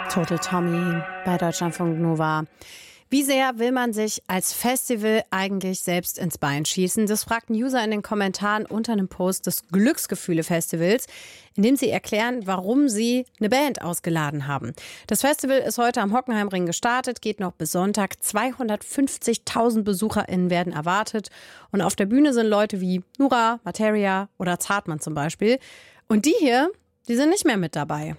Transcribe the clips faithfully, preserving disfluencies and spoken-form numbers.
Total Tommy bei Deutschlandfunk Nova. Wie sehr will man sich als Festival eigentlich selbst ins Bein schießen? Das fragten User in den Kommentaren unter einem Post des Glücksgefühle-Festivals, in dem sie erklären, warum sie eine Band ausgeladen haben. Das Festival ist heute am Hockenheimring gestartet, geht noch bis Sonntag. zweihundertfünfzigtausend BesucherInnen werden erwartet. Und auf der Bühne sind Leute wie Nura, Materia oder Zartmann zum Beispiel. Und die hier, die sind nicht mehr mit dabei.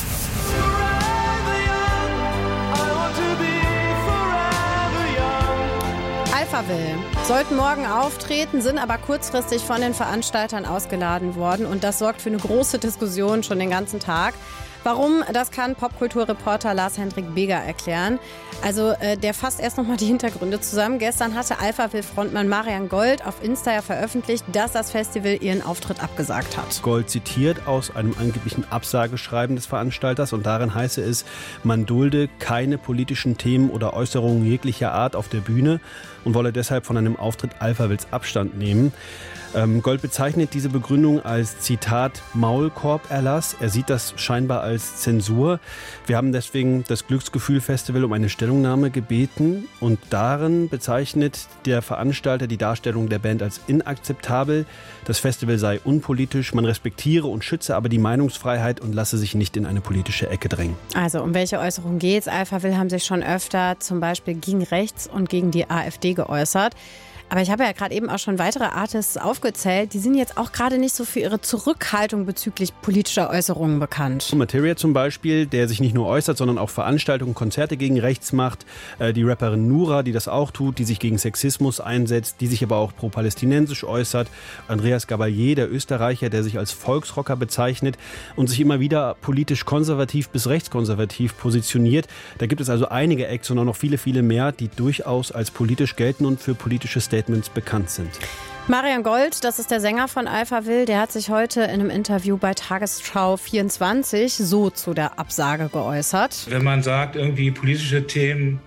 Alphaville sollten morgen auftreten, sind aber kurzfristig von den Veranstaltern ausgeladen worden. Und das sorgt für eine große Diskussion schon den ganzen Tag. Warum, das kann Popkulturreporter Lars-Hendrik Beger erklären. Also äh, der fasst erst nochmal die Hintergründe zusammen. Gestern hatte Alphaville-Frontmann Marian Gold auf Insta ja veröffentlicht, dass das Festival ihren Auftritt abgesagt hat. Gold zitiert aus einem angeblichen Absageschreiben des Veranstalters und darin heiße es, man dulde keine politischen Themen oder Äußerungen jeglicher Art auf der Bühne und wolle deshalb von einem Auftritt Alphavilles Abstand nehmen. Ähm, Gold bezeichnet diese Begründung als, Zitat, Maulkorb-Erlass. Er sieht das scheinbar als Zensur. Wir haben deswegen das Glücksgefühl-Festival um eine Stellungnahme gebeten und darin bezeichnet der Veranstalter die Darstellung der Band als inakzeptabel. Das Festival sei unpolitisch, man respektiere und schütze aber die Meinungsfreiheit und lasse sich nicht in eine politische Ecke drängen. Also um welche Äußerung geht's? Alphaville haben sich schon öfter zum Beispiel gegen rechts und gegen die AfD geäußert. Aber ich habe ja gerade eben auch schon weitere Artists aufgezählt, die sind jetzt auch gerade nicht so für ihre Zurückhaltung bezüglich politischer Äußerungen bekannt. Materia zum Beispiel, der sich nicht nur äußert, sondern auch Veranstaltungen, Konzerte gegen rechts macht. Die Rapperin Nura, die das auch tut, die sich gegen Sexismus einsetzt, die sich aber auch pro-palästinensisch äußert. Andreas Gabalier, der Österreicher, der sich als Volksrocker bezeichnet und sich immer wieder politisch konservativ bis rechtskonservativ positioniert. Da gibt es also einige Acts und auch noch viele, viele mehr, die durchaus als politisch gelten und für politische Statements bekannt sind. Marian Gold, das ist der Sänger von Alphaville, der hat sich heute in einem Interview bei Tagesschau vierundzwanzig so zu der Absage geäußert. Wenn man sagt, irgendwie politische Themen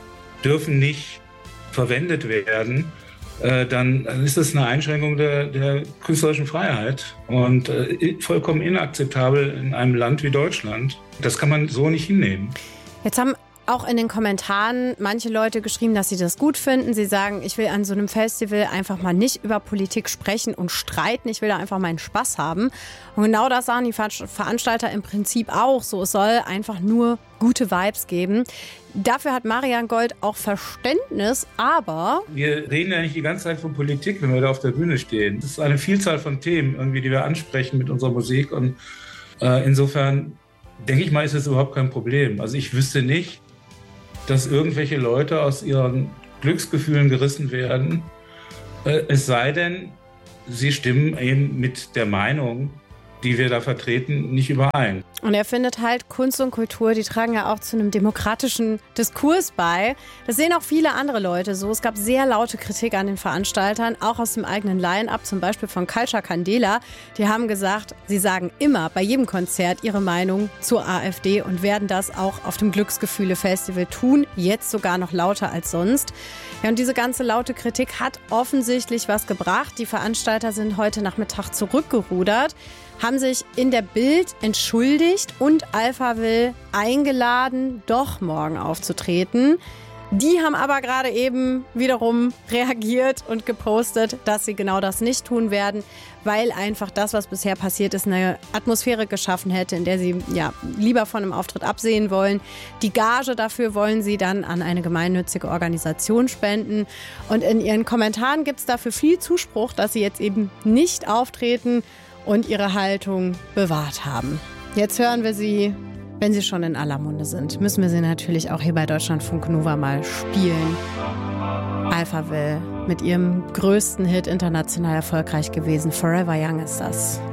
dürfen nicht verwendet werden, äh, dann ist das eine Einschränkung der, der künstlerischen Freiheit und äh, vollkommen inakzeptabel in einem Land wie Deutschland. Das kann man so nicht hinnehmen. Jetzt haben auch in den Kommentaren manche Leute geschrieben, dass sie das gut finden. Sie sagen, ich will an so einem Festival einfach mal nicht über Politik sprechen und streiten. Ich will da einfach meinen Spaß haben. Und genau das sagen die Veranstalter im Prinzip auch so. Es soll einfach nur gute Vibes geben. Dafür hat Marian Gold auch Verständnis, aber... Wir reden ja nicht die ganze Zeit von Politik, wenn wir da auf der Bühne stehen. Es ist eine Vielzahl von Themen, irgendwie, die wir ansprechen mit unserer Musik. Und äh, insofern denke ich mal, ist das überhaupt kein Problem. Also ich wüsste nicht, dass irgendwelche Leute aus ihren Glücksgefühlen gerissen werden. Es sei denn, sie stimmen eben mit der Meinung, die wir da vertreten, nicht überein. Und er findet halt, Kunst und Kultur, die tragen ja auch zu einem demokratischen Diskurs bei. Das sehen auch viele andere Leute so. Es gab sehr laute Kritik an den Veranstaltern, auch aus dem eigenen Line-Up, zum Beispiel von Culture Candela. Die haben gesagt, sie sagen immer bei jedem Konzert ihre Meinung zur AfD und werden das auch auf dem Glücksgefühle-Festival tun, jetzt sogar noch lauter als sonst. Ja, und diese ganze laute Kritik hat offensichtlich was gebracht. Die Veranstalter sind heute Nachmittag zurückgerudert, haben sich in der Bild entschuldigt und Alphaville eingeladen, doch morgen aufzutreten. Die haben aber gerade eben wiederum reagiert und gepostet, dass sie genau das nicht tun werden, weil einfach das, was bisher passiert ist, eine Atmosphäre geschaffen hätte, in der sie ja lieber von einem Auftritt absehen wollen. Die Gage dafür wollen sie dann an eine gemeinnützige Organisation spenden. Und in ihren Kommentaren gibt es dafür viel Zuspruch, dass sie jetzt eben nicht auftreten und ihre Haltung bewahrt haben. Jetzt hören wir sie, wenn sie schon in aller Munde sind. Müssen wir sie natürlich auch hier bei Deutschlandfunk Nova mal spielen. Alphaville mit ihrem größten Hit international erfolgreich gewesen. Forever Young ist das.